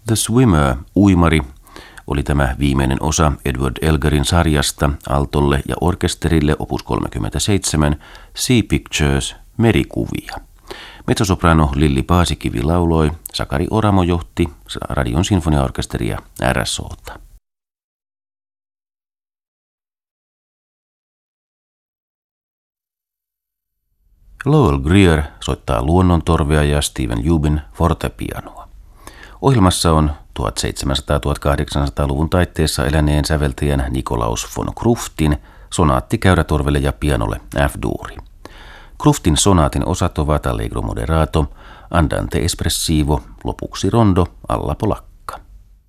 The Swimmer, uimari, oli tämä viimeinen osa Edward Elgarin sarjasta altolle ja orkesterille opus 37 Sea Pictures, merikuvia. Mezzosoprano Lilli Paasikivi lauloi, Sakari Oramo johti Radion sinfoniaorkesteria RSO:ta. Lowell Greer soittaa luonnontorvea ja Stephen Eubin fortepianoa. Ohjelmassa on 1700-1800-luvun taitteessa eläneen säveltäjän Nikolaus von Kruftin sonaatti käyrätorvelle ja pianolle F-duuri. Kruftin sonaatin osat ovat Allegro moderato, Andante espressivo, lopuksi rondo alla polacca.